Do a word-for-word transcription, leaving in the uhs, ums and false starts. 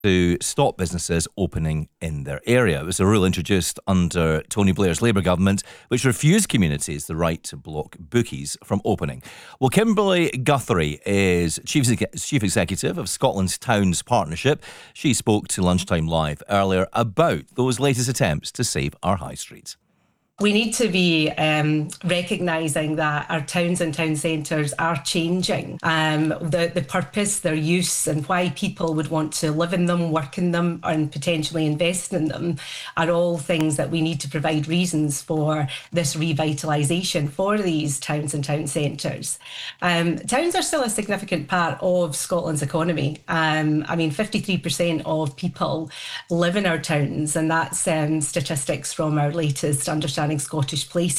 to stop businesses opening in their area. It was a rule introduced under Tony Blair's Labour government, which refused communities the right to block bookies from opening. Well, Kimberly Guthrie is Chief, Chief Executive of Scotland's Towns Partnership. She spoke to Lunchtime Live earlier about those latest attempts to save our high streets. We need to be um, recognising that our towns and town centres are changing. Um, the, the purpose, their use and why people would want to live in them, work in them and potentially invest in them are all things that we need to provide reasons for this revitalisation for these towns and town centres. Um, towns are still a significant part of Scotland's economy. Um, I mean, fifty-three percent of people live in our towns, and that's um, statistics from our latest Understanding Scottish Places